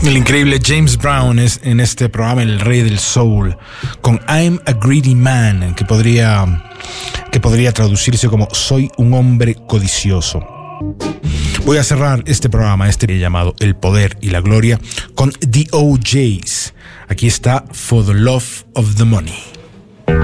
El increíble James Brown es en este programa el rey del soul, con I'm a Greedy Man, que podría traducirse como Soy un hombre codicioso. Voy a cerrar este programa, llamado El Poder y la Gloria, con The OJs. Aquí está For the Love of the Money.